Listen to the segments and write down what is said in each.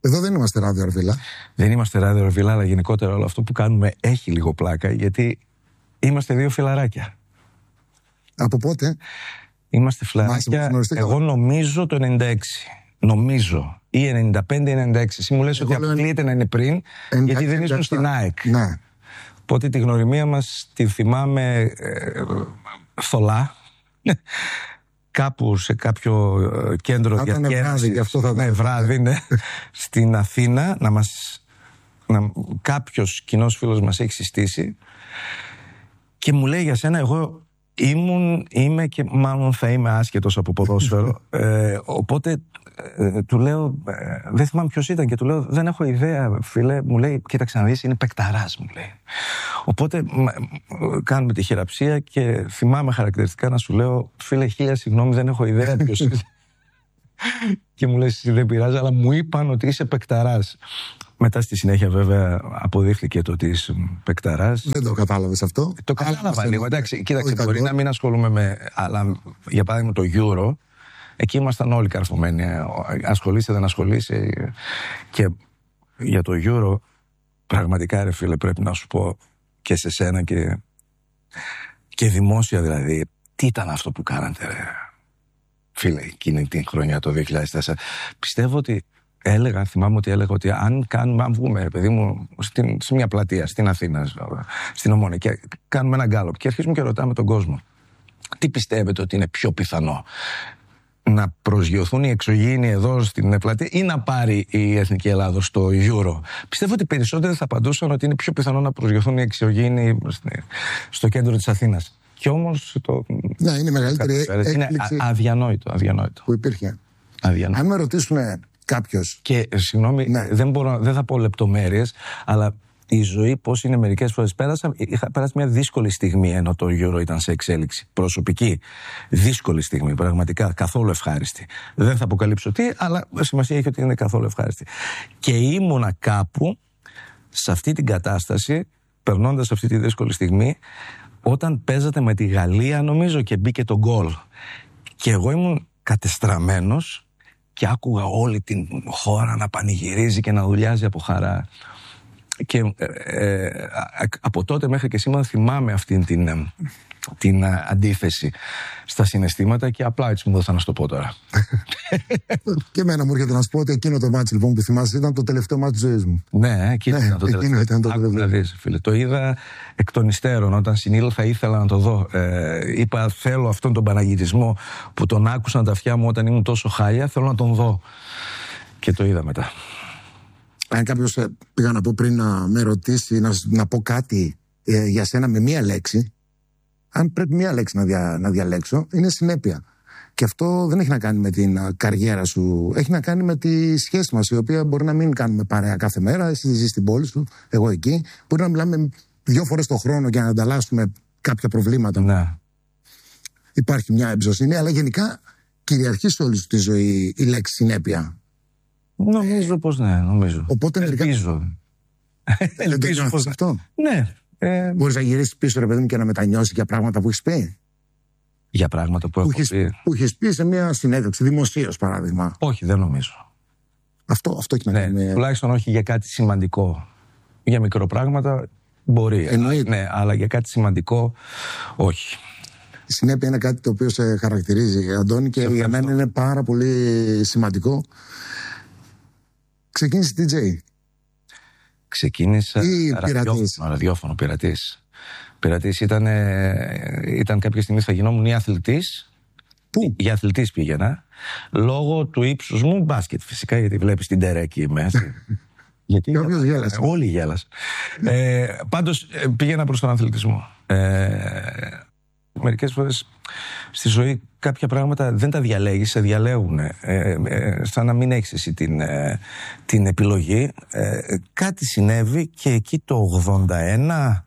Εδώ δεν είμαστε Ράδιο Αρβίλα. Δεν είμαστε Ράδιο Αρβίλα, αλλά γενικότερα όλο αυτό που κάνουμε έχει λίγο πλάκα, γιατί είμαστε δύο φιλαράκια. Από πότε? Είμαστε φιλαράκια, εγώ νομίζω το 96. Νομίζω. Ή 95 ή 96. Εσύ μου λες ότι αποκλείεται να είναι πριν, γιατί δεν ήσουν στην ΑΕΚ. Ναι. Οπότε τη γνωριμία μας τη θυμάμαι θολά. Κάπου σε κάποιο κέντρο διασκέδασης. Βράδυ, ναι, στην Αθήνα, κάποιος κοινός φίλος μας έχει συστήσει και μου λέει για σένα, εγώ είμαι και μάλλον θα είμαι άσχετος από ποδόσφαιρο. Οπότε του λέω, δεν θυμάμαι ποιος ήταν, και του λέω, δεν έχω ιδέα, φίλε. Μου λέει, κοίταξε να δεις, είναι παικταράς, μου λέει. Οπότε κάνουμε τη χειραψία και θυμάμαι χαρακτηριστικά να σου λέω, φίλε, 1000 συγγνώμη, δεν έχω ιδέα ποιος είσαι. Και μου λες, δεν πειράζει, αλλά μου είπαν ότι είσαι παικταράς. Μετά στη συνέχεια βέβαια αποδείχθηκε το ότι είσαι παικταράς. Δεν το κατάλαβες αυτό? Το κατάλαβα λίγο. Εντάξει, κοίταξε, μπορεί να μην ασχολούμαι με... Αλλά για παράδειγμα το Euro, εκεί ήμασταν όλοι καρφωμένοι. Ασχολείσαι, δεν ασχολείσαι. Και για το Euro, πραγματικά ρε φίλε, πρέπει να σου πω και σε σένα και δημόσια δηλαδή, τι ήταν αυτό που κάνατε ρε φίλε εκείνη την χρονιά το 2004. Πιστεύω ότι θυμάμαι ότι έλεγα ότι αν βγούμε, παιδί μου, σε μια πλατεία στην Αθήνα, στην Ομόνια, και κάνουμε ένα γκάλωπ και αρχίζουμε και ρωτάμε τον κόσμο, τι πιστεύετε ότι είναι πιο πιθανό, να προσγειωθούν οι εξωγήινοι εδώ στην πλατεία ή να πάρει η Εθνική Ελλάδος στο Euro? Πιστεύω ότι περισσότεροι θα απαντούσαν ότι είναι πιο πιθανό να προσγειωθούν οι εξωγήινοι στο κέντρο της Αθήνας. Και όμως ναι, είναι η μεγαλύτερη έκπληξη. Είναι αδιανόητο. Που υπήρχε. Αδιανόητο. Αν με ρωτήσουν κάποιος. Και συγγνώμη, ναι, δεν θα πω λεπτομέρειες, αλλά η ζωή πώς είναι μερικές φορές. Είχα περάσει μια δύσκολη στιγμή ενώ το Euro ήταν σε εξέλιξη. Προσωπική. Δύσκολη στιγμή, πραγματικά. Καθόλου ευχάριστη. Δεν θα αποκαλύψω τι, αλλά σημασία έχει ότι είναι καθόλου ευχάριστη. Και ήμουνα κάπου σε αυτή την κατάσταση, περνώντας αυτή τη δύσκολη στιγμή, όταν παίζατε με τη Γαλλία, νομίζω, και μπήκε το γκολ. Και εγώ ήμουν κατεστραμμένος και άκουγα όλη την χώρα να πανηγυρίζει και να ουλιάζει από χαρά. Και από τότε μέχρι και σήμερα θυμάμαι αυτήν την αντίθεση στα συναισθήματα, και απλά έτσι μου δώσα να σου το πω τώρα. Και εμένα μου έρχεται να σου πω ότι εκείνο το μάτς λοιπόν που θυμάσαι ήταν το τελευταίο μάτς της ζωής μου. Ναι, εκείνο ήταν το τελευταίο. Να δεις, φίλε, το είδα εκ των υστέρων, όταν συνήλθα ήθελα να το δω. Είπα, θέλω αυτόν τον παναγυρισμό που τον άκουσαν τα αυτιά μου όταν ήμουν τόσο χάλια, θέλω να τον δω. Και το είδα μετά. Αν κάποιος, πήγα να πω πριν να με ρωτήσει, να πω κάτι για σένα με μία λέξη, αν πρέπει μία λέξη να διαλέξω, είναι συνέπεια. Και αυτό δεν έχει να κάνει με την καριέρα σου, έχει να κάνει με τη σχέση μας, η οποία μπορεί να μην κάνουμε παρέα κάθε μέρα. Εσύ ζεις στην πόλη σου, εγώ εκεί. Μπορεί να μιλάμε 2 φορές το χρόνο για να ανταλλάσσουμε κάποια προβλήματα. Ναι. Υπάρχει μια εμπιστοσύνη, αλλά γενικά κυριαρχεί σε όλη τη ζωή η λέξη συνέπεια. Νομίζω πως ναι, νομίζω. Οπότε ελπίζω. Ελπίζω πως αυτό. Ναι. Μπορείς να γυρίσεις πίσω, ρε παιδί μου, και να μετανιώσεις για πράγματα που έχεις πει? Για πράγματα που έχω πει. Που έχεις πει σε μια συνέντευξη, δημοσίως παράδειγμα. Όχι, δεν νομίζω. Αυτό έχει να κάνει. Ναι, τουλάχιστον όχι για κάτι σημαντικό. Για μικροπράγματα μπορεί. Εννοείται. Ναι, αλλά για κάτι σημαντικό όχι. Η συνέπεια είναι κάτι το οποίο σε χαρακτηρίζει, Αντώνη, και για μένα είναι πάρα πολύ σημαντικό. Ξεκίνησε DJ. Ξεκίνησα ραδιόφωνο, πειρατής. Πειρατής ήταν κάποια στιγμή θα γινόμουν ή αθλητής. Πού? Για αθλητής πήγαινα. Λόγω του ύψους μου, μπάσκετ φυσικά, γιατί βλέπεις την Τερέκη μέσα. Γιατί όλοι γέλασαν. Πάντως πήγαινα προς τον αθλητισμό. Μερικές φορές στη ζωή κάποια πράγματα δεν τα διαλέγεις, σε διαλέγουν. Σαν να μην έχεις εσύ την επιλογή. Κάτι συνέβη και εκεί το 81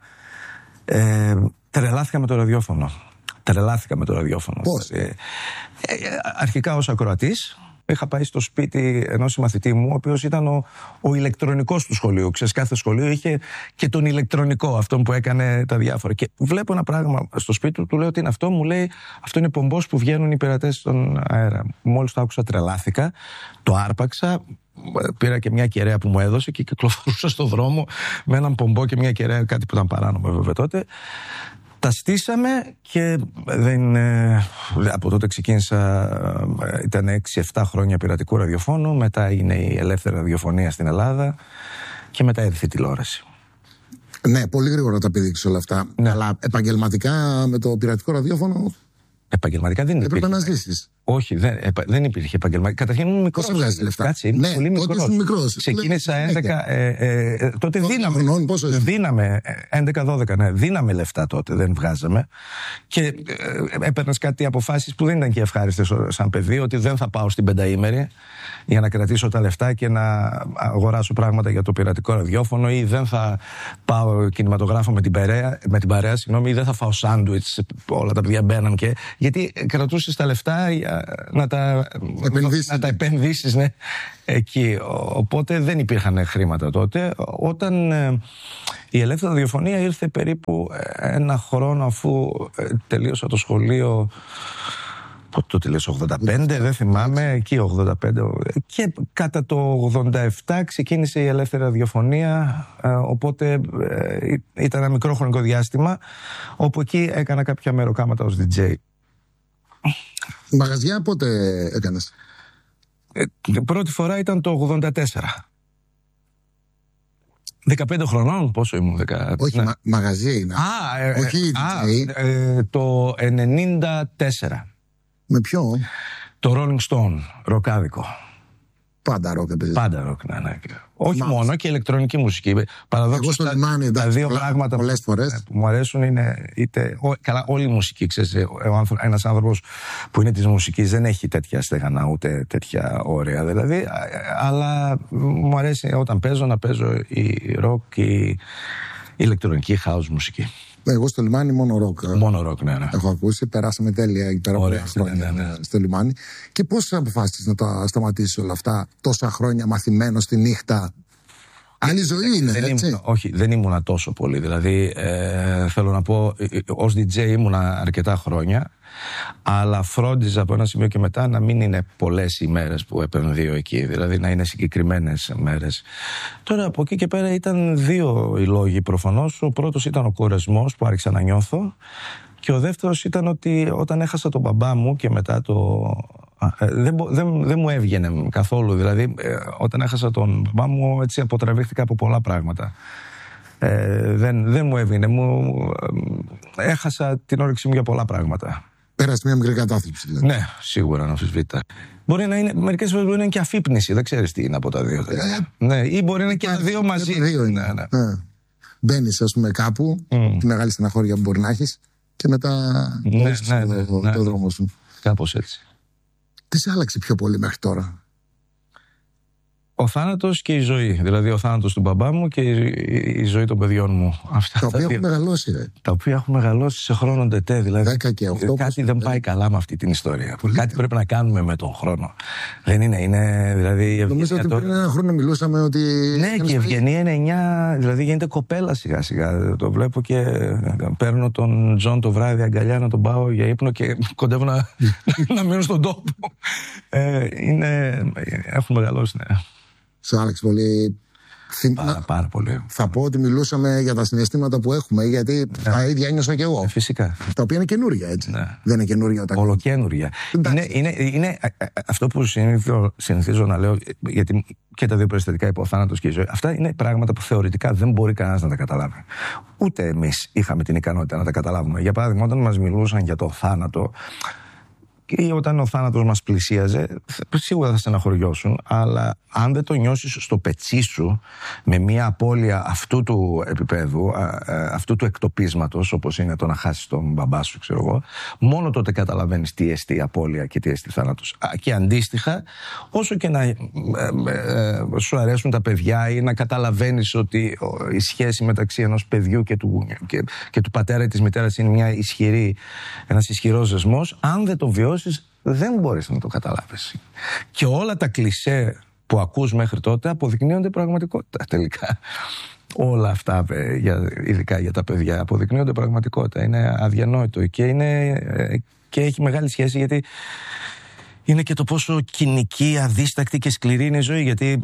τρελάθηκα με το ραδιόφωνο. Πώς? Αρχικά ως ακροατής, είχα πάει στο σπίτι ενός συμμαθητή μου, ο οποίος ήταν ο ηλεκτρονικός του σχολείου. Ξέρεις, κάθε σχολείο είχε και τον ηλεκτρονικό, αυτόν που έκανε τα διάφορα. Και βλέπω ένα πράγμα στο σπίτι του λέω τι είναι αυτό, μου λέει αυτό είναι πομπός που βγαίνουν οι πειρατές στον αέρα. Μόλις το άκουσα τρελάθηκα, το άρπαξα. Πήρα και μια κεραία που μου έδωσε και κυκλοφορούσα στο δρόμο με έναν πομπό και μια κεραία, κάτι που ήταν παράνομο βέβαια τότε. Τα στήσαμε και από τότε ξεκίνησα, ήταν 6-7 χρόνια πειρατικού ραδιοφώνου, μετά έγινε η ελεύθερη ραδιοφωνία στην Ελλάδα και μετά ήρθε η τηλεόραση. Ναι, πολύ γρήγορα τα πήδηξε όλα αυτά. Ναι. Αλλά επαγγελματικά με το πειρατικό ραδιόφωνο. Επαγγελματικά δεν υπήρχε. Έπρεπε να ζήσεις. Όχι, δεν υπήρχε επαγγελματικά. Καταρχήν ήμουν μικρός. Πώς έβγαζε λεφτά? Κάτσε, ήμουν πολύ μικρός. Ξεκίνησα 11. Τότε δίναμε 11-12, ναι. Δίναμε λεφτά τότε, δεν βγάζαμε. Και έπαιρνες κάτι αποφάσεις που δεν ήταν και ευχάριστες σαν παιδί, ότι δεν θα πάω στην πενταήμερη για να κρατήσω τα λεφτά και να αγοράσω πράγματα για το πειρατικό ραδιόφωνο, ή δεν θα πάω κινηματογράφο με την παρέα, ή δεν θα φάω σάντουιτς, όλα τα παιδιά μπαίναν και. Γιατί κρατούσες τα λεφτά να τα επενδύσεις, ναι, εκεί. Οπότε δεν υπήρχαν χρήματα τότε. Όταν η ελεύθερη ραδιοφωνία ήρθε περίπου ένα χρόνο αφού τελείωσα το σχολείο. Πότε το τελείωσα, 85, δεν θυμάμαι, εκεί 85. Και κατά το 87 ξεκίνησε η ελεύθερη ραδιοφωνία, οπότε ήταν ένα μικρό χρονικό διάστημα, όπου εκεί έκανα κάποια μεροκάματα ως DJ. Μαγαζιά πότε έκανες? Πρώτη φορά ήταν το 84. 15 χρονών, πόσο ήμουν? Όχι, ναι. Μαγαζί είναι. Όχι DJ. Το 94. Με ποιο? Το Rolling Stone, ροκάδικο. Πάντα ροκ, επειδή. Πάντα ροκ, ναι. Όχι μόνο, και ηλεκτρονική μουσική. Παραδόξως, τα δύο πράγματα που μου αρέσουν είναι καλά, όλη η μουσική. Ξέρεις, ένας άνθρωπος που είναι της μουσικής δεν έχει τέτοια στεγανά ούτε τέτοια όρια. Δηλαδή, αλλά μου αρέσει όταν παίζω να παίζω η ροκ, η ηλεκτρονική house μουσική. Εγώ στο λιμάνι μόνο ροκ. Μόνο ροκ, ναι. Έχω ακούσει, περάσαμε τέλεια εκεί πέρα πολλά χρόνια στο λιμάνι. Και πώς αποφάσισες να τα σταματήσεις όλα αυτά, τόσα χρόνια μαθημένο στη νύχτα? Άλλη ζωή είναι, έτσι. Όχι, δεν ήμουνα τόσο πολύ. Δηλαδή, θέλω να πω, ως DJ ήμουνα αρκετά χρόνια, αλλά φρόντιζα από ένα σημείο και μετά να μην είναι πολλές οι μέρες που επενδύω εκεί, δηλαδή να είναι συγκεκριμένες μέρες. Τώρα από εκεί και πέρα ήταν δύο οι λόγοι προφανώς. Ο πρώτος ήταν ο κουρασμός που άρχισα να νιώθω, και ο δεύτερος ήταν ότι όταν έχασα τον μπαμπά μου και μετά δεν μου έβγαινε καθόλου. Δηλαδή, όταν έχασα τον μπαμπά μου, έτσι αποτραβήχθηκα από πολλά πράγματα. Δεν μου έβγαινε. Έχασα την όρεξή μου για πολλά πράγματα. Πέρασε μια μικρή κατάθλιψη, δηλαδή. Ναι, σίγουρα, αναμφισβήτητα. Μπορεί να είναι, μερικές φορές μπορεί να είναι και αφύπνιση, δεν ξέρεις τι είναι από τα δύο. Ναι, ή μπορεί να είναι και τα δύο μαζί. Ναι. Μπαίνεις, ας πούμε, κάπου, τη μεγάλη στεναχώρια που μπορεί να έχεις, και μετά το δρόμο σου. Κάπως έτσι. Τι σε άλλαξε πιο πολύ μέχρι τώρα? Ο θάνατος και η ζωή. Δηλαδή ο θάνατος του μπαμπά μου και η ζωή των παιδιών μου. Αυτά τα οποία έχουν μεγαλώσει, ρε. Τα οποία έχουν μεγαλώσει σε χρόνο τετέ. Δηλαδή 10 και 8. Κάτι δεν πάει καλά με αυτή την ιστορία. Κάτι πρέπει να κάνουμε με τον χρόνο. Δεν είναι. Δηλαδή, νομίζω ότι πριν ένα χρόνο μιλούσαμε ότι. Ναι, και η Ευγενία είναι 9. Δηλαδή γίνεται κοπέλα σιγά σιγά. Το βλέπω και παίρνω τον Τζον το βράδυ αγκαλιά να τον πάω για ύπνο και κοντεύω να μείνω στον τόπο. Έχουν μεγαλώσει, ναι. Σου άλλαξε πολύ? Πάρα πολύ. Θα πω ότι μιλούσαμε για τα συναισθήματα που έχουμε, γιατί τα ίδια ένιωσα και εγώ. Φυσικά. Τα οποία είναι καινούρια, έτσι. Ναι. Δεν είναι καινούρια όταν. Ολοκαινούρια. Είναι αυτό που συνηθίζω να λέω, γιατί και τα δύο περιστατικά, ο θάνατος και η ζωή, αυτά είναι πράγματα που θεωρητικά δεν μπορεί κανένας να τα καταλάβει. Ούτε εμείς είχαμε την ικανότητα να τα καταλάβουμε. Για παράδειγμα, όταν μας μιλούσαν για το θάνατο, ή όταν ο θάνατος μας πλησίαζε, σίγουρα θα στεναχωριώσουν, αλλά αν δεν το νιώσεις στο πετσί σου με μια απώλεια αυτού του επίπεδου, αυτού του εκτοπίσματος, όπως είναι το να χάσεις τον μπαμπά σου, ξέρω εγώ, μόνο τότε καταλαβαίνεις τι εστί απώλεια και τι εστί θάνατος. Και αντίστοιχα, όσο και να σου αρέσουν τα παιδιά ή να καταλαβαίνεις ότι η σχέση μεταξύ ενός παιδιού και του πατέρα ή της μητέρας είναι ένας ισχυρός δεσμός, αν δεν τον βιώσεις, δεν μπορείς να το καταλάβεις. Και όλα τα κλισέ που ακούς μέχρι τότε αποδεικνύονται πραγματικότητα τελικά. Όλα αυτά, ειδικά για τα παιδιά, αποδεικνύονται πραγματικότητα. Είναι αδιανόητο και έχει μεγάλη σχέση, γιατί είναι και το πόσο κοινική, αδίστακτη και σκληρή είναι η ζωή. Γιατί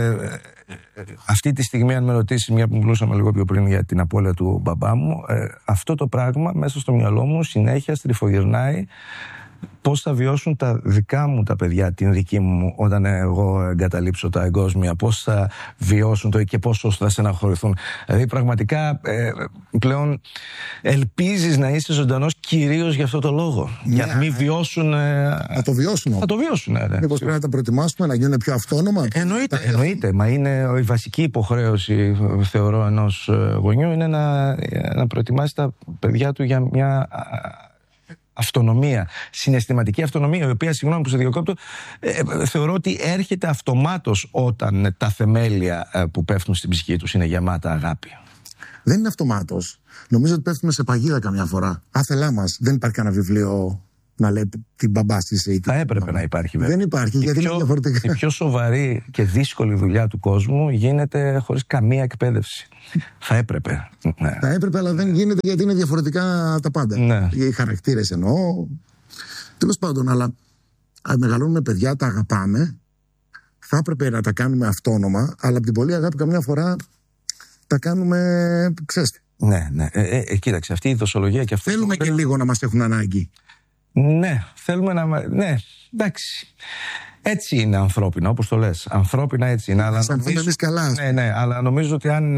αυτή τη στιγμή, αν με ρωτήσει, μια που μιλούσαμε λίγο πιο πριν για την απώλεια του μπαμπά μου, αυτό το πράγμα μέσα στο μυαλό μου συνέχεια στριφογυρνάει. Πώς θα βιώσουν τα δικά μου τα παιδιά, την δική μου, όταν εγώ εγκαταλείψω τα εγκόσμια, πώς θα βιώσουν το και πόσο θα στεναχωρηθούν. Δηλαδή πραγματικά πλέον ελπίζεις να είσαι ζωντανός κυρίως για αυτό το λόγο. Ναι, για να μην βιώσουν. Να το βιώσουν. Να το βιώσουν, ναι. Μήπως πρέπει να τα προετοιμάσουμε, να γίνουν πιο αυτόνομα. Εννοείται. Μα είναι η βασική υποχρέωση, θεωρώ, ενός γονιού, είναι να προετοιμάσει τα παιδιά του για μια αυτονομία, συναισθηματική αυτονομία, η οποία, συγγνώμη που σε διακόπτω, θεωρώ ότι έρχεται αυτομάτως όταν τα θεμέλια που πέφτουν στην ψυχή τους είναι γεμάτα αγάπη. Δεν είναι αυτομάτως. Νομίζω ότι πέφτουμε σε παγίδα καμιά φορά. Άθελά μας. Δεν υπάρχει κανένα βιβλίο να λέει την μπαμπάς ή θα έπρεπε να υπάρχει, βέβαια. Δεν υπάρχει, γιατί είναι διαφορετικά. Η πιο σοβαρή και δύσκολη δουλειά του κόσμου γίνεται χωρίς καμία εκπαίδευση. Θα έπρεπε. Ναι. Θα έπρεπε, αλλά δεν γίνεται, γιατί είναι διαφορετικά τα πάντα. Ναι. Οι χαρακτήρες εννοώ. Τέλος πάντων, αλλά αν μεγαλώνουμε παιδιά, τα αγαπάμε. Θα έπρεπε να τα κάνουμε αυτόνομα, αλλά από την πολλή αγάπη καμιά φορά τα κάνουμε, ξέρετε. Ναι. Κοίταξε, αυτή η δοσολογία και αυτό. Θέλουμε και λίγο να μας έχουν ανάγκη. Ναι, θέλουμε να. Ναι, εντάξει. Έτσι είναι ανθρώπινα, όπως το λες. Ανθρώπινα έτσι είναι. Αλλά εμείς καλά. Ναι, αλλά νομίζω ότι αν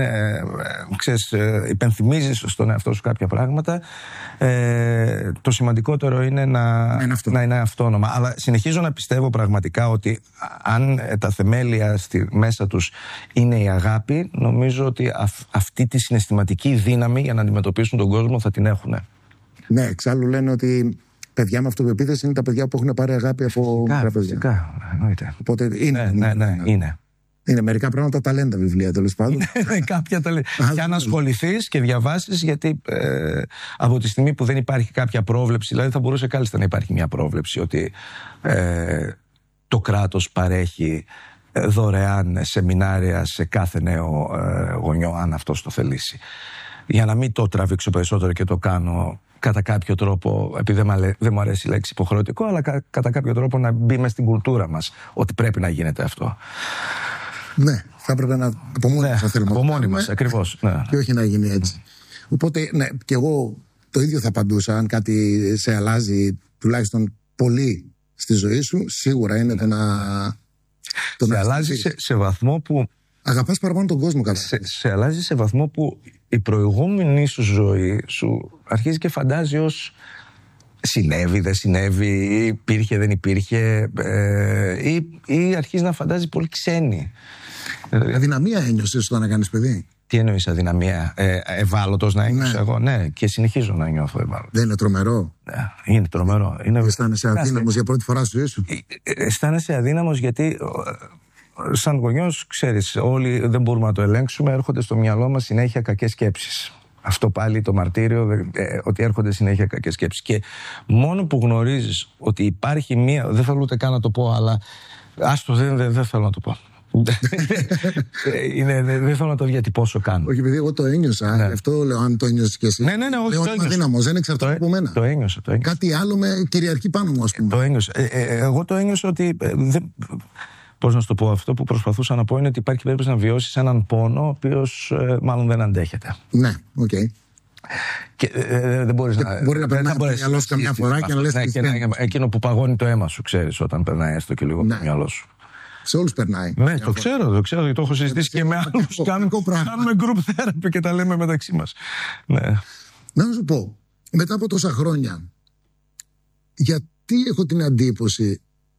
υπενθυμίζεις στον εαυτό σου κάποια πράγματα, το σημαντικότερο είναι να είναι αυτόνομα. Αλλά συνεχίζω να πιστεύω πραγματικά ότι αν τα θεμέλια μέσα τους είναι η αγάπη, νομίζω ότι αυτή τη συναισθηματική δύναμη για να αντιμετωπίσουν τον κόσμο θα την έχουν. Ναι, εξάλλου λένε ότι παιδιά με αυτοπεποίθηση είναι τα παιδιά που έχουν πάρει αγάπη από μικρά παιδιά. Φυσικά, εννοείται. Οπότε είναι. Είναι μερικά πράγματα ταλέντα βιβλία, τέλος πάντων. Κάποια ταλέντα. Και αν ασχοληθείς και διαβάσεις, γιατί από τη στιγμή που δεν υπάρχει κάποια πρόβλεψη, δηλαδή θα μπορούσε κάλλιστα να υπάρχει μια πρόβλεψη ότι το κράτος παρέχει δωρεάν σεμινάρια σε κάθε νέο γονιό, αν αυτός το θελήσει. Για να μην το τραβήξω περισσότερο και το κάνω κατά κάποιο τρόπο, επειδή δεν μου αρέσει η λέξη υποχρεωτικό, αλλά κατά κάποιο τρόπο να μπει μες στην κουλτούρα μας ότι πρέπει να γίνεται αυτό. Ναι, θα έπρεπε να από μόνοι μας θέλουμε. Από μόνοι μας, ακριβώς. Ναι. Και όχι να γίνει έτσι. Οπότε, ναι, και εγώ το ίδιο θα απαντούσα. Αν κάτι σε αλλάζει τουλάχιστον πολύ στη ζωή σου, σίγουρα είναι το να. Σε αλλάζει σε βαθμό που. Αγαπάς παραπάνω τον κόσμο, κατά. Σε αλλάζει σε βαθμό που η προηγούμενη σου ζωή σου αρχίζει και φαντάζει ως συνέβη, δεν συνέβη, υπήρχε, δεν υπήρχε, ή αρχίζει να φαντάζει πολύ ξένη. Αδυναμία ένιωσες όταν έκανες παιδί? Τι εννοείς αδυναμία? Ευάλωτος να ένιωσα εγώ? Ναι, και συνεχίζω να νιώθω ευάλωτος. Δεν είναι τρομερό? Ναι, είναι τρομερό. Αισθάνεσαι αδύναμος για πρώτη φορά στη ζωή σου? Αισθάνεσαι αδύναμος γιατί σαν γονιός, ξέρεις, όλοι δεν μπορούμε να το ελέγξουμε, έρχονται στο μυαλό μας συνέχεια κακές σκέψεις. Αυτό πάλι το μαρτύριο, ότι έρχονται συνέχεια κακές σκέψεις. Και μόνο που γνωρίζεις ότι υπάρχει μία, δεν θέλω ούτε καν να το πω, αλλά άστο, δεν θέλω να το πω. Δεν θέλω να το διατυπώσω καν. Όχι, επειδή εγώ το ένιωσα. Ναι. Αυτό λέω, αν το ένιωσες και εσύ. Ναι, όχι, λέω, είμαι αδύναμος, δεν εξαρτάται από μένα. Το ένιωσα. Κάτι άλλο με κυριαρχεί πάνω μου, ας πούμε. Το ένιωσα. Εγώ το ένιωσα ότι. Πώς να σου το πω, αυτό που προσπαθούσα να πω είναι ότι υπάρχει περίπτωση να βιώσεις έναν πόνο ο οποίος μάλλον δεν αντέχεται. Ναι, οκ. Και δεν μπορείς να. Μπορεί να περνάει το μυαλό σου καμιά φορά και να λες. Εκείνο που παγώνει το αίμα σου, ξέρεις, όταν περνάει έστω και λίγο το μυαλό σου. Σε όλους περνάει. Ναι, το ξέρω, γιατί το έχω συζητήσει και με άλλους. Κάνουμε group therapy και τα λέμε μεταξύ μας. Ναι. Να σου πω, μετά από τόσα χρόνια, γιατί έχω την εντύπωση,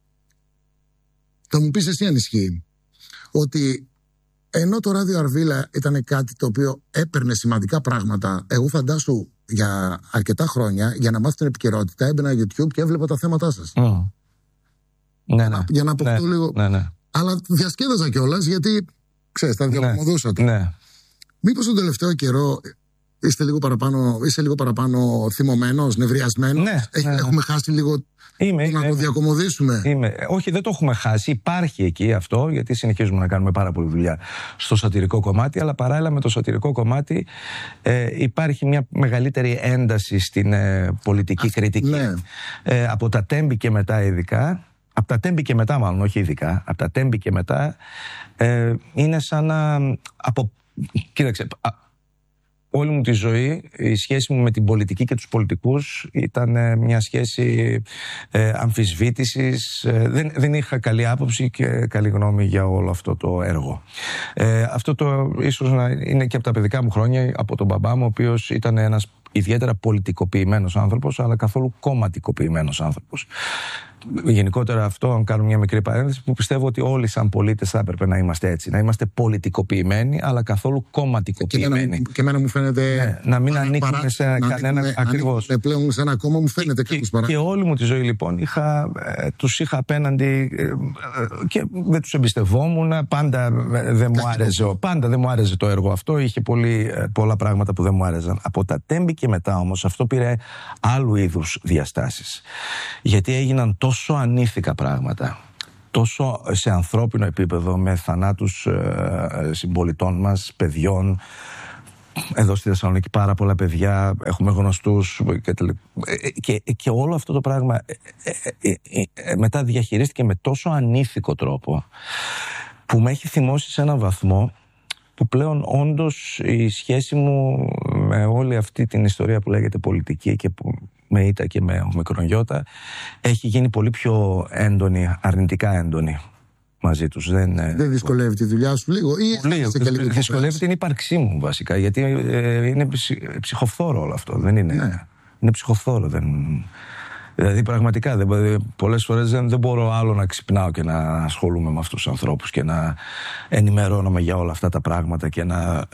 θα μου πεις εσύ αν ισχύει, ότι ενώ το ράδιο Αρβίλα ήταν κάτι το οποίο έπαιρνε σημαντικά πράγματα, εγώ φαντάσου για αρκετά χρόνια, για να μάθω την επικαιρότητα, έμπαινα YouTube και έβλεπα τα θέματά σας. Ναι. Για να αποκτώ λίγο. Ναι. Αλλά διασκέδαζα κιόλας, γιατί ξέρεις, τα διαπραγματούσα. Ναι. Μήπως τον τελευταίο καιρό Είσαι λίγο παραπάνω θυμωμένος, νευριασμένος. Ναι. Έχουμε χάσει λίγο. Να το διακομωδήσουμε. Όχι, δεν το έχουμε χάσει. Υπάρχει εκεί αυτό, γιατί συνεχίζουμε να κάνουμε πάρα πολλή δουλειά στο σατιρικό κομμάτι, αλλά παράλληλα με το σατιρικό κομμάτι υπάρχει μια μεγαλύτερη ένταση στην πολιτική κριτική. Ναι. Από τα Τέμπη και μετά ειδικά. Από τα Τέμπη και μετά μάλλον, όχι ειδικά. Από τα Τέμπη και μετά είναι σαν να... Κοίταξε... Όλη μου τη ζωή η σχέση μου με την πολιτική και τους πολιτικούς ήταν μια σχέση αμφισβήτησης. Δεν είχα καλή άποψη και καλή γνώμη για όλο αυτό το έργο. Αυτό ίσως να είναι και από τα παιδικά μου χρόνια, από τον μπαμπά μου, ο οποίος ήταν ένας ιδιαίτερα πολιτικοποιημένος άνθρωπος, αλλά καθόλου κομματικοποιημένος άνθρωπος. Γενικότερα αυτό, αν κάνω μια μικρή παρένθεση, που πιστεύω ότι όλοι σαν πολίτες θα έπρεπε να είμαστε έτσι. Να είμαστε πολιτικοποιημένοι, αλλά καθόλου κομματικοποιημένοι. Και εμένα μου φαίνεται. Να μην ανήκουμε σε κανένα. Ακριβώς. Πλέον σε ένα κόμμα μου φαίνεται κάπως παρά. Και όλη μου τη ζωή λοιπόν τους είχα απέναντι και δεν τους εμπιστευόμουν. Πάντα δεν μου άρεσε το έργο αυτό. Είχε πολλά πράγματα που δεν μου άρεσαν. Από τα Τέμπη και μετά όμως αυτό πήρε άλλου είδους διαστάσεις. Γιατί έγιναν τόσο ανήθικα πράγματα, τόσο σε ανθρώπινο επίπεδο, με θανάτους συμπολιτών μας, παιδιών. Εδώ στη Θεσσαλονίκη πάρα πολλά παιδιά, έχουμε γνωστούς και όλο αυτό το πράγμα μετά διαχειρίστηκε με τόσο ανήθικο τρόπο που με έχει θυμώσει σε έναν βαθμό που πλέον όντως η σχέση μου με όλη αυτή την ιστορία που λέγεται πολιτική και που με ήττα και με ομικρονιώτα έχει γίνει πολύ πιο έντονη, αρνητικά έντονη μαζί τους. Δεν δυσκολεύει τη δουλειά σου λίγο? Δυσκολεύει την ύπαρξή μου βασικά, γιατί είναι ψυχοφθόρο όλο αυτό. Δεν είναι. Ναι. Είναι ψυχοφθόρο. Δηλαδή πραγματικά πολλές φορές δεν μπορώ άλλο να ξυπνάω και να ασχολούμαι με αυτούς τους ανθρώπους και να ενημερώνομαι για όλα αυτά τα πράγματα και να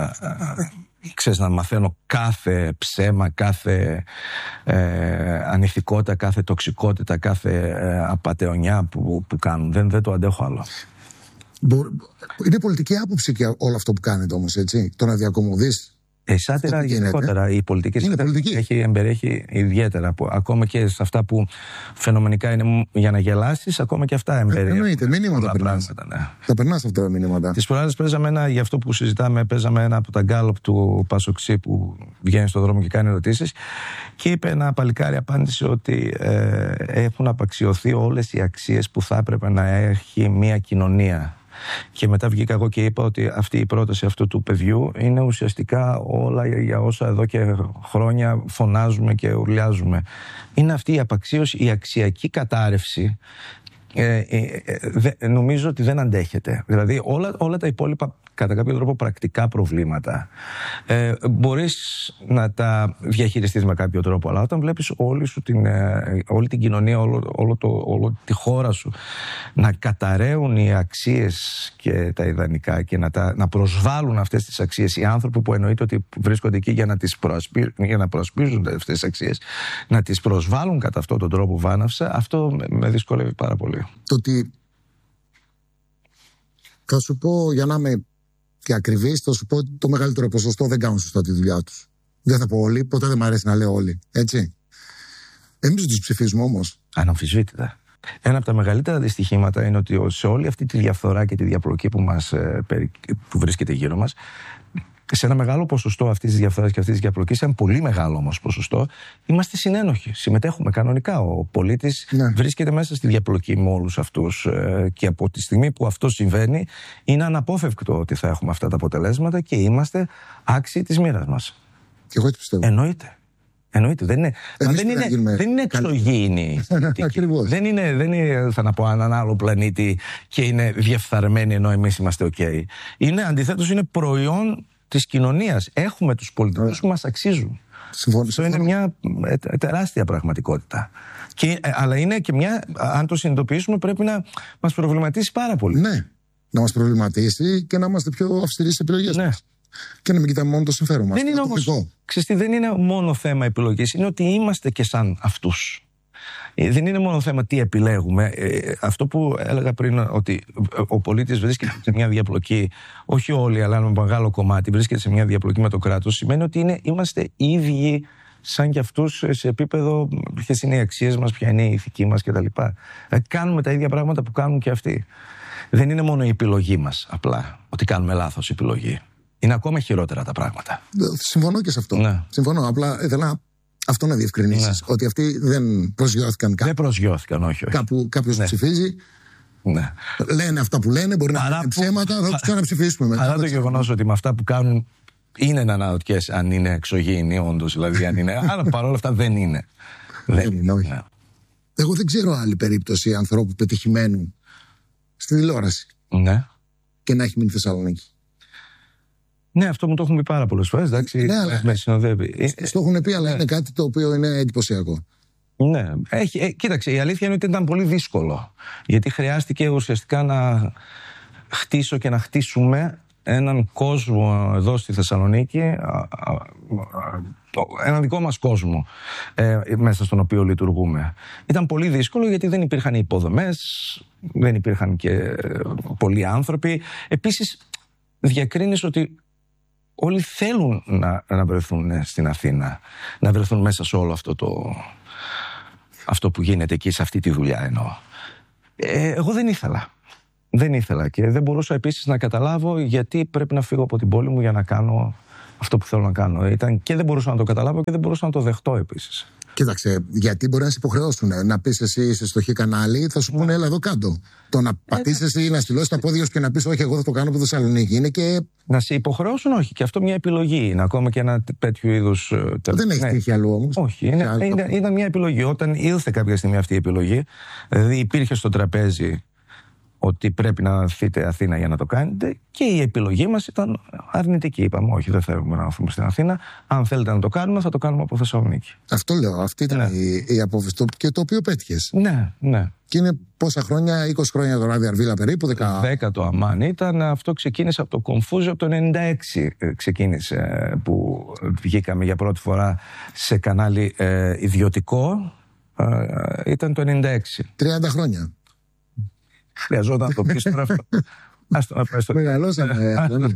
μαθαίνω κάθε ψέμα, κάθε ανηθικότητα, κάθε τοξικότητα, κάθε απατεωνιά που κάνουν. Δεν το αντέχω άλλο. Είναι πολιτική άποψη και όλο αυτό που κάνετε όμως, έτσι? Το να διακομωδείς. Η σάτυρα γενικότερα, η πολιτική σάτυρα εμπεριέχει ιδιαίτερα. Ακόμα και σε αυτά που φαινομενικά είναι για να γελάσεις, ακόμα και αυτά εμπεριέχουν. Εννοείται, μηνύματα περνάς. Ναι. Τα περνάς αυτά τα μηνύματα. Τις προάλλες παίζαμε για αυτό που συζητάμε, παίζαμε ένα από τα γκάλωπ του Πασοξή που βγαίνει στον δρόμο και κάνει ερωτήσεις. Και είπε ένα παλικάρι, απάντησε ότι έχουν απαξιωθεί όλες οι αξίες που θα έπρεπε να έχει μια κοινωνία. Και μετά βγήκα εγώ και είπα ότι αυτή η πρόταση αυτού του παιδιού είναι ουσιαστικά όλα για όσα εδώ και χρόνια φωνάζουμε και ουρλιάζουμε. Είναι αυτή η απαξίωση, η αξιακή κατάρρευση. Νομίζω ότι δεν αντέχεται. Δηλαδή όλα τα υπόλοιπα κατά κάποιο τρόπο πρακτικά προβλήματα μπορείς να τα διαχειριστείς με κάποιο τρόπο, αλλά όταν βλέπεις όλη την κοινωνία, όλη τη χώρα σου να καταραίουν οι αξίες και τα ιδανικά και να προσβάλλουν αυτές τις αξίες οι άνθρωποι που εννοείται ότι βρίσκονται εκεί για να προασπίζουν αυτές τις αξίες, να τις προσβάλλουν κατά αυτόν τον τρόπο βάναυσα, αυτό με δυσκολεύει πάρα πολύ. Το ότι θα σου πω, για να είμαι και ακριβής, θα σου πω ότι το μεγαλύτερο ποσοστό δεν κάνουν σωστά τη δουλειά τους. Δεν θα πω όλοι, ποτέ δεν μου αρέσει να λέω όλοι, έτσι. Εμείς τους ψηφίζουμε όμως. Αναμφισβήτητα. Ένα από τα μεγαλύτερα δυστυχήματα είναι ότι σε όλη αυτή τη διαφθορά και τη διαπλοκή που βρίσκεται γύρω μας, σε ένα μεγάλο ποσοστό αυτής της διαφθοράς και αυτής της διαπλοκής, ένα πολύ μεγάλο όμως ποσοστό, είμαστε συνένοχοι. Συμμετέχουμε κανονικά. Ο πολίτης βρίσκεται μέσα στη διαπλοκή με όλους αυτούς. Και από τη στιγμή που αυτό συμβαίνει, είναι αναπόφευκτο ότι θα έχουμε αυτά τα αποτελέσματα και είμαστε άξιοι της μοίρας μας. Και εγώ έτσι πιστεύω. Εννοείται. Δεν είναι εξωγήινοι. Δεν είναι, θα να πω, έναν άλλο πλανήτη και είναι διεφθαρμένοι ενώ εμείς είμαστε OK. Αντιθέτως, είναι προϊόν της κοινωνίας. Έχουμε τους πολιτικούς που μας αξίζουν. Αυτό είναι μια τεράστια πραγματικότητα. Αλλά είναι και αν το συνειδητοποιήσουμε, πρέπει να μας προβληματίσει πάρα πολύ. Ναι, να μας προβληματίσει και να είμαστε πιο αυστηροί στις επιλογές μας. Και να μην κοιτάμε μόνο το συμφέρον μας. Δεν είναι μόνο θέμα επιλογής, είναι ότι είμαστε και σαν αυτούς. δεν είναι μόνο θέμα τι επιλέγουμε. Αυτό που έλεγα πριν, ότι ο πολίτης βρίσκεται σε μια διαπλοκή, όχι όλοι, αλλά ένα μεγάλο κομμάτι βρίσκεται σε μια διαπλοκή με το κράτος, σημαίνει ότι είμαστε ίδιοι σαν κι αυτούς σε επίπεδο ποιες είναι οι αξίες μας, ποια είναι η ηθική μας κτλ. Κάνουμε τα ίδια πράγματα που κάνουν και αυτοί. Δεν είναι μόνο η επιλογή μας απλά, ότι κάνουμε λάθος επιλογή. Είναι ακόμα χειρότερα τα πράγματα. Συμφωνώ και σε αυτό. Ναι. Συμφωνώ. Απλά ήθελα αυτό να διευκρινίσεις. Ότι αυτοί δεν προσγειώθηκαν κάπου. Δεν προσγειώθηκαν, όχι. Κάπου κάποιος ψηφίζει. Ναι. Λένε αυτά που λένε, μπορεί να είναι ψέματα, θα τους ξαναψηφίσουμε μετά. Παρά το γεγονός ότι με αυτά που κάνουν είναι να αναρωτιέσαι αν είναι εξωγήινοι, όντως, δηλαδή αν είναι. Αλλά παρόλα αυτά δεν είναι. Δεν είναι, όχι. Ναι. Εγώ δεν ξέρω άλλη περίπτωση ανθρώπου πετυχημένου στη τηλεόραση. Ναι. Και να έχει μείνει Θεσσαλονίκη. Ναι, αυτό μου το έχουν πει πάρα πολλές φορές. Εντάξει, ναι, αλλά με συνοδεύει. Το έχουν πει, αλλά είναι κάτι το οποίο είναι εντυπωσιακό. Ναι. Κοίταξε, η αλήθεια είναι ότι ήταν πολύ δύσκολο. Γιατί χρειάστηκε ουσιαστικά να χτίσω και να χτίσουμε έναν κόσμο εδώ στη Θεσσαλονίκη, έναν δικό μας κόσμο μέσα στον οποίο λειτουργούμε. Ήταν πολύ δύσκολο γιατί δεν υπήρχαν υποδομές, δεν υπήρχαν και πολλοί άνθρωποι. Επίσης διακρίνεις ότι όλοι θέλουν να βρεθούν στην Αθήνα, να βρεθούν μέσα σε όλο αυτό που γίνεται εκεί, σε αυτή τη δουλειά εννοώ. Εγώ δεν ήθελα. Δεν ήθελα και δεν μπορούσα επίσης να καταλάβω γιατί πρέπει να φύγω από την πόλη μου για να κάνω αυτό που θέλω να κάνω. Και δεν μπορούσα να το καταλάβω και δεν μπορούσα να το δεχτώ επίσης. Κοίταξε, γιατί μπορεί να σε υποχρεώσουν να πεις εσύ είσαι στο χ κανάλι, θα σου πούνε έλα εδώ κάτω. Το να πατήσεις εσύ, να στυλώσεις τα πόδια σου και να πεις όχι, εγώ θα το κάνω από Θεσσαλονίκη είναι και. Να σε υποχρεώσουν, όχι. Και αυτό μια επιλογή είναι. Ακόμα και ένα τέτοιο είδους. Δεν έχει τύχει αλλού όμως. Όχι. Ήταν μια επιλογή. Όταν ήρθε κάποια στιγμή αυτή η επιλογή, δηλαδή υπήρχε στο τραπέζι ότι πρέπει να έρθετε Αθήνα για να το κάνετε και η επιλογή μας ήταν αρνητική. Είπαμε όχι, δεν θέλουμε να έρθουμε στην Αθήνα. Αν θέλετε να το κάνουμε, θα το κάνουμε από Θεσσαλονίκη. Αυτό λέω. Αυτή ήταν η απόφαση και το οποίο πέτυχες. Ναι, ναι. Και είναι πόσα χρόνια, 20 χρόνια το Ράδι Αρβίλα περίπου, 10 το Αμάν ήταν. Αυτό ξεκίνησε από το Κομφούζιο από το 96 ξεκίνησε που βγήκαμε για πρώτη φορά σε κανάλι ιδιωτικό. Ήταν το 96. 30 χρόνια. Χρειαζόταν να το πεις τώρα αυτό. Μεγαλώσαμε.